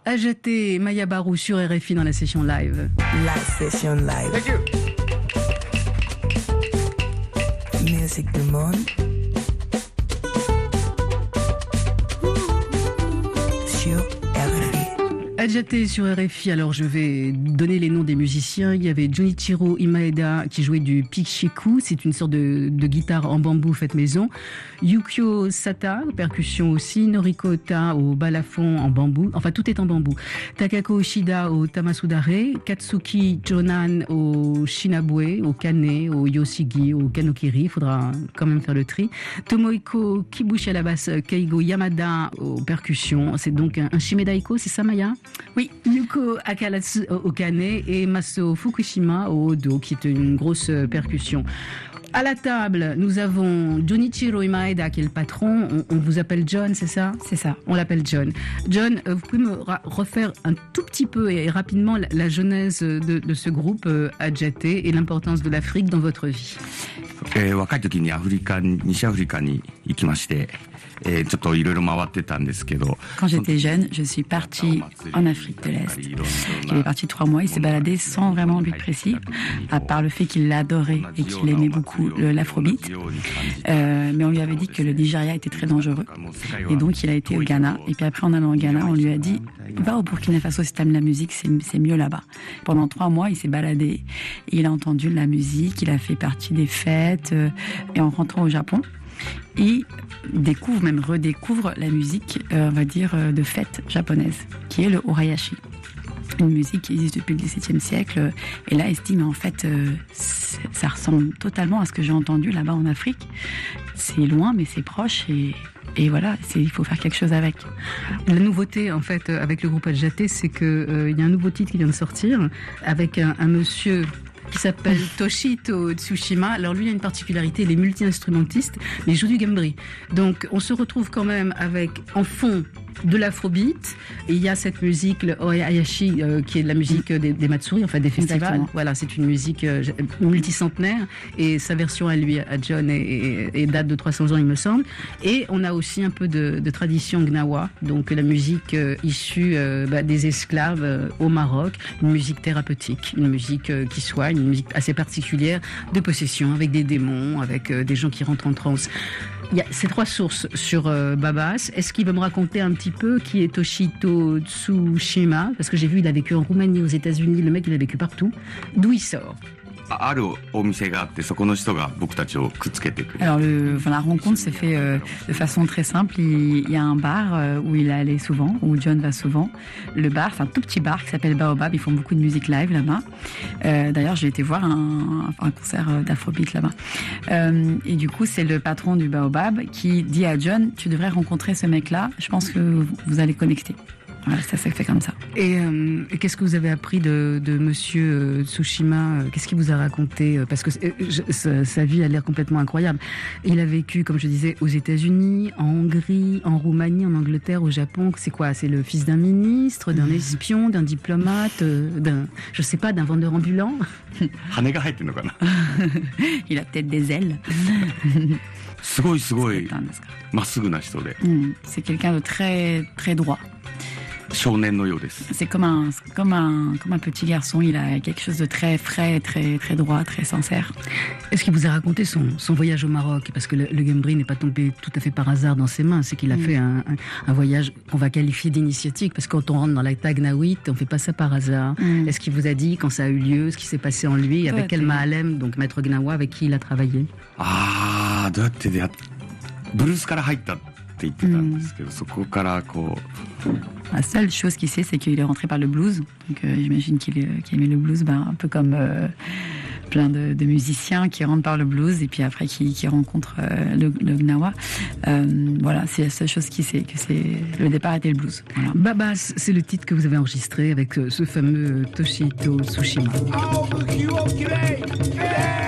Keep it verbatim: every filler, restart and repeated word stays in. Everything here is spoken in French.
Adjaté, Maya Barou sur R F I dans la session live. La session live. Thank you. Musique du monde. Sur R F I. Adjaté sur R F I, alors je vais donner les noms des musiciens. Il y avait Junichiro Imaeda qui jouait du pichiku, c'est une sorte de, de guitare en bambou faite maison. Yukio Sata, percussion aussi. Noriko Ota au balafon en bambou, enfin tout est en bambou. Takako Ishida au tamasudare. Katsuki Jonan au shinabue, au kane, au yoshigi, au kanokiri, il faudra quand même faire le tri. Tomohiko Kibushi à la basse, Keigo Yamada aux percussions, c'est donc un, un shimedaiko, c'est ça Maya? Oui, Yuko Akaratsu au kane et Masao Fukushima au odo, qui est une grosse percussion. À la table, nous avons Junichiro Imaeda qui est le patron. On, on vous appelle John, c'est ça? C'est ça. On l'appelle John. John, vous pouvez me ra- refaire un tout petit peu et rapidement la, la genèse de, de ce groupe euh, Adjaté et l'importance de l'Afrique dans votre vie. えー、若い時にアフリカに西アフリカに行きまして、えー、ちょっといろいろ回ってたんですけど。 Quand j'étais jeune, je suis partie en Afrique de l'Est. Il est parti trois mois, il s'est baladé sans vraiment but précis, à part le fait qu'il l'adorait et qu'il aimait beaucoup le, l'afrobeat. Euh, mais on lui avait dit que le Nigeria était très dangereux. Et donc il a été au Ghana. Et puis après, en allant au Ghana, on lui a dit va au Burkina Faso si t'aimes la musique, c'est, c'est mieux là-bas. Pendant trois mois, il s'est baladé. Et il a entendu de la musique, il a fait partie des fêtes. Euh, et en rentrant au Japon, il découvre, même redécouvre la musique, euh, on va dire, euh, de fête japonaise, qui est le Orayashi. Une musique qui existe depuis le dix-septième siècle. Et là, il se dit, mais en fait, euh, ça ressemble totalement à ce que j'ai entendu là-bas en Afrique. C'est loin, mais c'est proche et... Et voilà, c'est, il faut faire quelque chose avec. La nouveauté, en fait, avec le groupe Adjaté, c'est qu'il euh, y a un nouveau titre qui vient de sortir, avec un, un monsieur qui s'appelle Toshito Tsushima. Alors lui, il a une particularité, il est multi-instrumentiste, mais il joue du gambri. Donc, on se retrouve quand même avec, en fond, de l'afrobeat, et il y a cette musique, le Orayashi, euh, qui est de la musique des, des Matsuri, enfin des festivals. Exactement. Voilà, c'est une musique euh, multicentenaire, et sa version à lui, à John, est, est, est date de trois cents ans, il me semble. Et on a aussi un peu de, de tradition gnawa, donc la musique euh, issue euh, bah, des esclaves euh, au Maroc, une musique thérapeutique, une musique euh, qui soigne, une musique assez particulière de possession, avec des démons, avec euh, des gens qui rentrent en transe. Il y a ces trois sources sur euh, Babas. Est-ce qu'il va me raconter un petit peu qui est Toshito Tsushima? Parce que j'ai vu, il a vécu en Roumanie, aux États-Unis. Le mec, il a vécu partout. D'où il sort? あるお店があってそこの人が僕たちをくっつけてくれる。 Alors le, enfin, la rencontre s'est faite euh, de façon très simple. Il, il y a un bar euh, où il allait souvent, où John va souvent. Le bar, c'est un tout petit bar qui s'appelle Baobab. Ils font beaucoup de musique live là-bas. Euh, d'ailleurs, j'ai été voir un, un concert d'afrobeat là-bas. Euh, et du coup, c'est le patron du Baobab qui dit à John, tu devrais rencontrer ce mec-là. Je pense que vous allez connecter. Voilà, ça s'est fait comme ça. Et, euh, et qu'est-ce que vous avez appris de, de Monsieur euh, Tsushima? Qu'est-ce qu'il vous a raconté? Parce que euh, je, sa, sa vie a l'air complètement incroyable. Il a vécu, comme je disais, aux États-Unis, en Hongrie, en Roumanie, en Angleterre, au Japon. C'est quoi? C'est le fils d'un ministre, d'un espion, d'un diplomate, euh, d'un, je sais pas, d'un vendeur ambulant? 羽が生えてるのかな。 Il a peut-être des ailes. すごいすごいまっすぐな人で。 C'est quelqu'un de très très droit. 少年のようです。 C'est comme un, comme un, comme un petit garçon. Il a quelque chose de très frais, très, très droit, très sincère. Est-ce qu'il vous a raconté son, son voyage au Maroc? Parce que le, le gambri n'est pas tombé tout à fait par hasard dans ses mains. C'est qu'il a mmh. fait un, un, un voyage qu'on va qualifier d'initiatique. Parce que quand on rentre dans la Tagnaouit, on fait pas ça par hasard. Mmh. Est-ce qu'il vous a dit quand ça a eu lieu, ce qui s'est passé en lui, avec quel Mahalem, donc maître Gnawa, avec qui il a travaillé? Ah, どうやって出会った？ブルースから入ったって言ってたんですけど、そこからこう。 La seule chose qu'il sait, c'est qu'il est rentré par le blues. Donc, euh, j'imagine qu'il, est, qu'il aimait le blues, ben, un peu comme euh, plein de, de musiciens qui rentrent par le blues et puis après qui, qui rencontrent euh, le, le gnawa. Euh, voilà, c'est la seule chose qu'il sait, que c'est le départ était le blues. Voilà. Babas, c'est le titre que vous avez enregistré avec ce fameux Toshito Tsushima. Oh,